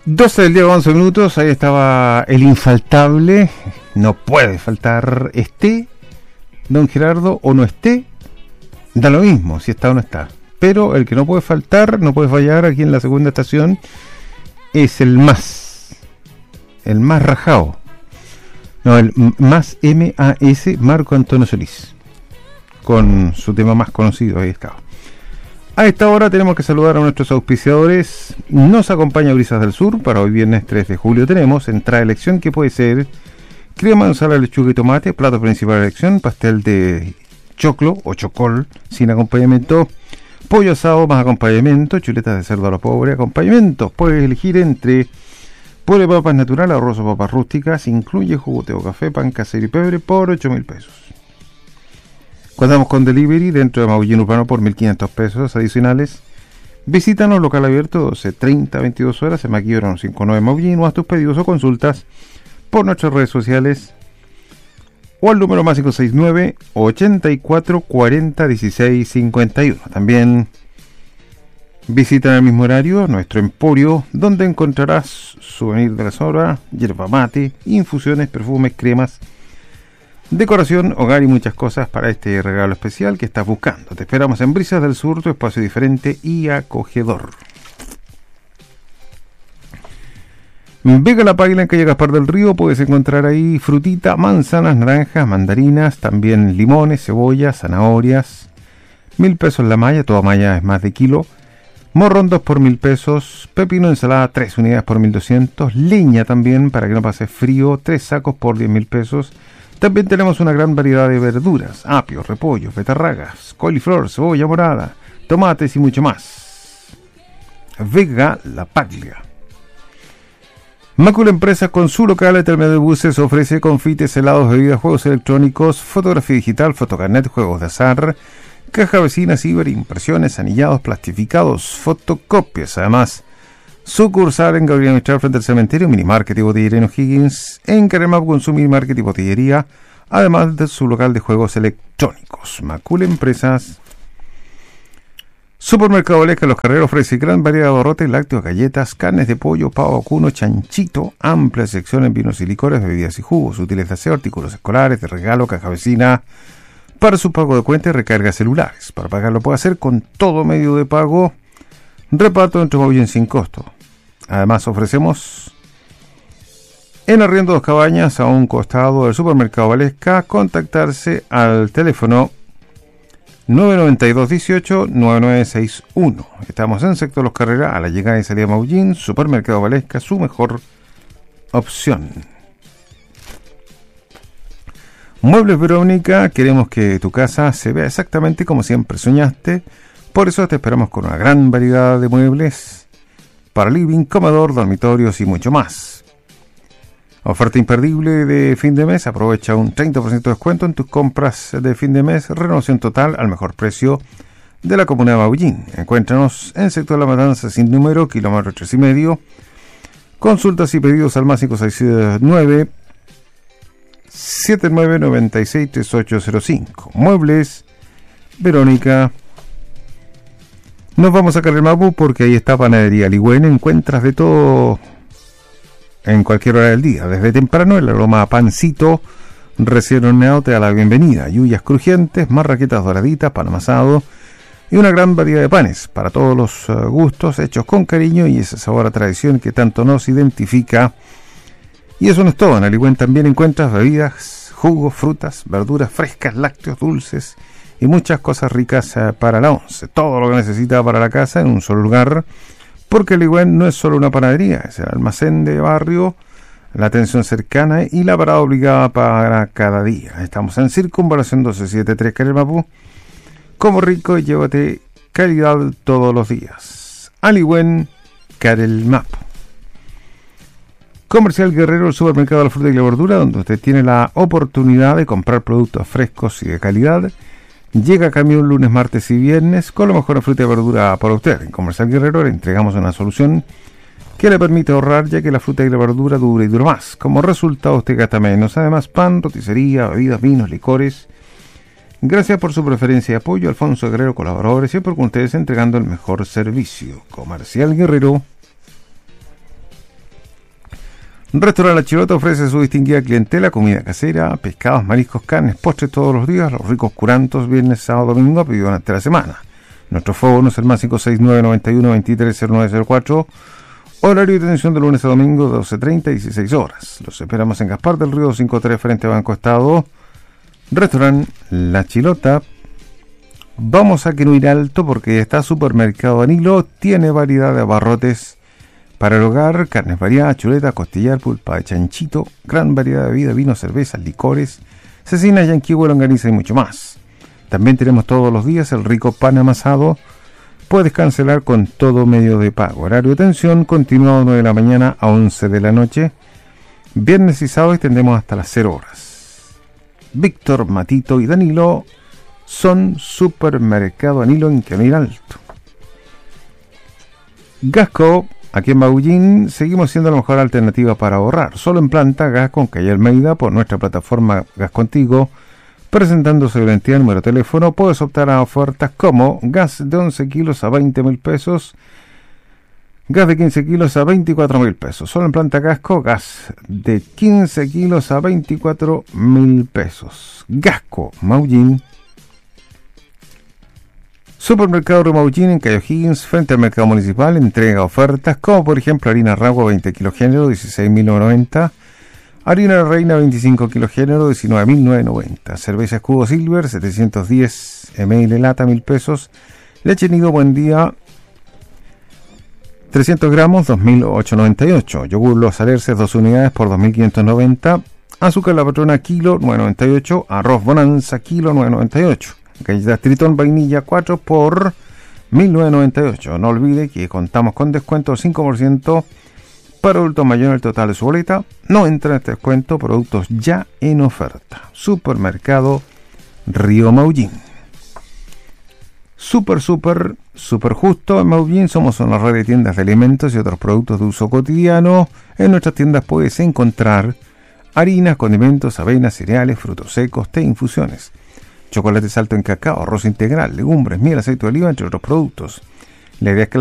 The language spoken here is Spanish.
12 del día, 11 minutos. Ahí estaba el infaltable. No puede faltar, esté don Gerardo o no esté, da lo mismo si está o no está. Pero el que no puede faltar, no puede fallar aquí en la segunda estación, es el más rajado. No, el más M-A-S, Marco Antonio Solís, con su tema más conocido. Ahí está. A esta hora tenemos que saludar a nuestros auspiciadores. Nos acompaña Brisas del Sur. Para hoy viernes 3 de julio tenemos entrada de elección que puede ser crema, ensalada, lechuga y tomate, plato principal de elección, pastel de choclo o chocol sin acompañamiento, pollo asado más acompañamiento, chuletas de cerdo a lo pobre, acompañamientos. Puedes elegir entre puré de papas natural, arroz o papas rústicas, incluye jugoteo, café, pan casero y pebre por 8.000 pesos. Contamos con delivery dentro de Maullín Urbano por 1.500 pesos adicionales. Visítanos, local abierto 12:30 a 22 horas en Maquillero 59 Maullín, o haz tus pedidos o consultas por nuestras redes sociales o al número más 569 84 40 16 51. También visita en el mismo horario nuestro emporio, donde encontrarás souvenir de la zona, yerba mate, infusiones, perfumes, cremas, decoración, hogar y muchas cosas para este regalo especial que estás buscando. Te esperamos en Brisas del Sur, tu espacio diferente y acogedor. Vega La Paila en calle Gaspar del Río, puedes encontrar ahí frutita, manzanas, naranjas, mandarinas, también limones, cebollas, zanahorias. 1.000 pesos la malla, toda malla es más de kilo. Morrón 2 por 1.000 pesos, pepino ensalada 3 unidades por 1.200, leña también para que no pase frío, 3 sacos por 10.000 pesos. También tenemos una gran variedad de verduras, apio, repollo, betarragas, coliflor, cebolla morada, tomates y mucho más. Vega La Paglia. Macula Empresas, con su local de terminal de buses, ofrece confites, helados, bebidas, juegos electrónicos, fotografía digital, fotocarnet, juegos de azar, caja vecina, ciber, impresiones, anillados, plastificados, fotocopias. Además, sucursal en Gabriel Mistral frente al cementerio, minimarket y botillería en O'Higgins, en Caremap con su minimarket y botillería, además de su local de juegos electrónicos. Macula Empresas. Supermercado Valesca Los Carreros ofrece gran variedad de abarrotes, lácteos, galletas, carnes de pollo, pavo vacuno, chanchito, amplia sección en vinos y licores, bebidas y jugos, útiles de aseo, artículos escolares, de regalo, caja vecina, para su pago de cuenta y recargas celulares. Para pagarlo puede hacer con todo medio de pago, reparto entre Maullín sin costo. Además ofrecemos en arriendo 2 cabañas a un costado del Supermercado Valesca. Contactarse al teléfono 992 18 9961. Estamos en sector Los Carreras, a la llegada y salida de Maullín. Supermercado Valesca, su mejor opción. Muebles Verónica, queremos que tu casa se vea exactamente como siempre soñaste. Por eso te esperamos con una gran variedad de muebles para living, comedor, dormitorios y mucho más. Oferta imperdible de fin de mes. Aprovecha un 30% de descuento en tus compras de fin de mes. Renovación total al mejor precio de la comuna de Maullín. Encuéntranos en sector La Matanza sin número, kilómetro 3,5. Consultas y pedidos al más 569 7996 3805. Muebles Verónica. Nos vamos a Caremapu porque ahí está Panadería Ligüen. Encuentras de todo en cualquier hora del día. Desde temprano el aroma a pancito recién horneado te da la bienvenida. Yuyas crujientes, marraquetas doraditas, pan amasado y una gran variedad de panes para todos los gustos, hechos con cariño y ese sabor a tradición que tanto nos identifica. Y eso no es todo. En Aligüen también encuentras bebidas, jugos, frutas, verduras frescas, lácteos, dulces y muchas cosas ricas para la once. Todo lo que necesita para la casa en un solo lugar. Porque Aligüen no es solo una panadería, es el almacén de barrio, la atención cercana y la parada obligada para cada día. Estamos en Circunvalación 1273 Caremapu. Como rico y llévate calidad todos los días. Aligüen, Caremapu. Comercial Guerrero, el supermercado de la fruta y la verdura, donde usted tiene la oportunidad de comprar productos frescos y de calidad. Llega camión lunes, martes y viernes con lo mejor de fruta y verdura para usted. En Comercial Guerrero le entregamos una solución que le permite ahorrar, ya que la fruta y la verdura dura y dura más. Como resultado usted gasta menos. Además, pan, roticería, bebidas, vinos, licores. Gracias por su preferencia y apoyo. Alfonso Guerrero, colaboradores, siempre con ustedes entregando el mejor servicio. Comercial Guerrero. Restaurante La Chilota ofrece a su distinguida clientela comida casera, pescados, mariscos, carnes, postres todos los días, los ricos curantos, viernes, sábado, domingo, pedido durante la semana. Nuestro phone es el más 569 91 23 0904. Horario de atención de lunes a domingo, 12:30 y 16 horas. Los esperamos en Gaspar del Río 53 frente a Banco Estado. Restaurante La Chilota. Vamos a Quenuir Alto porque está Supermercado Danilo. Tiene variedad de abarrotes para el hogar, carnes variadas, chuleta, costillar, pulpa de chanchito, gran variedad de bebidas, vinos, cervezas, licores, cecinas, yanquihue, longaniza y mucho más. También tenemos todos los días el rico pan amasado. Puedes cancelar con todo medio de pago. Horario de atención continuado 9 de la mañana a 11 de la noche. Viernes y sábado tendremos hasta las 0 horas. Víctor, Matito y Danilo son Supermercado Danilo en Quenuir Alto. Gasco, aquí en Maullín, seguimos siendo la mejor alternativa para ahorrar. Solo en planta, Gasco en calle Almeida, por nuestra plataforma Gas Contigo. Presentando su identidad, número de teléfono, puedes optar a ofertas como gas de 11 kilos a 20.000 pesos, gas de 15 kilos a 24.000 pesos. Solo en planta Gasco, gas de 15 kilos a 24.000 pesos. Gasco, Maullín. Supermercado Remaullín en calle O'Higgins, frente al mercado municipal, entrega ofertas como por ejemplo harina Ragua 20 kilos género, 16.990. Harina Reina 25 kilos género, 19.990. Cerveza Escudo Silver 710 ml lata, 1.000 pesos. Leche Nido Buen Día 300 gramos, 2.898. Yogur Los Alerces 2 unidades por 2.590. Azúcar La Patrona kilo 9.98. Arroz Bonanza kilo 9.98. Galletas Tritón Vainilla 4 por 1.998. No olvide que contamos con descuento 5% para adultos mayores en el total de su boleta. No entra en este descuento productos ya en oferta. Supermercado Río Maullín. Super justo en Maullín. Somos una red de tiendas de alimentos y otros productos de uso cotidiano. En nuestras tiendas puedes encontrar harinas, condimentos, avenas, cereales, frutos secos, té, infusiones, chocolate salto en cacao, arroz integral, legumbres, miel, aceite de oliva, entre otros productos. La idea es que